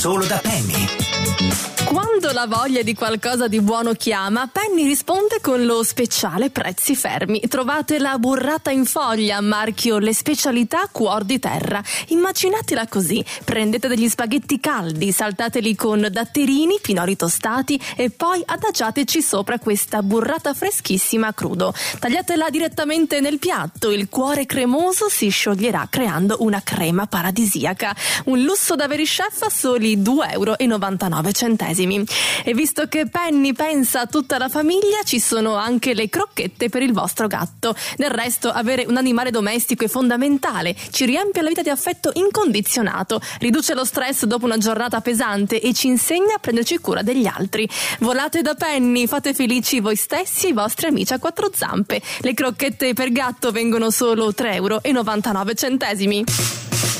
Solo da Penny. Quando la voglia di qualcosa di buono chiama, Penny risponde con lo speciale prezzi fermi. Trovate la burrata in foglia, marchio Le Specialità Cuor di Terra. Immaginatela così: prendete degli spaghetti caldi, saltateli con datterini, pinoli tostati e poi adagiateci sopra questa burrata freschissima a crudo. Tagliatela direttamente nel piatto, il cuore cremoso si scioglierà creando una crema paradisiaca. Un lusso da veri chef a soli €2,99. E visto che Penny pensa a tutta la famiglia, ci sono anche le crocchette per il vostro gatto. Del resto, avere un animale domestico è fondamentale, ci riempie la vita di affetto incondizionato, riduce lo stress dopo una giornata pesante e ci insegna a prenderci cura degli altri. Volate da Penny, fate felici voi stessi e i vostri amici a quattro zampe. Le crocchette per gatto vengono solo €3,99.